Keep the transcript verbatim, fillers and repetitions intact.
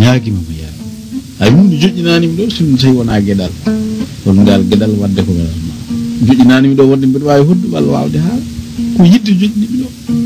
ñaagima mo yaagi hay hunde joƴƴinanimi ɗo sinno tawi wona gueɗal kono ngal gueɗal wadde ko joƴƴinanimi ɗo wonde mbiɗa wawi hoddu walla wawde haala ko yidde joƴƴinimi ɗo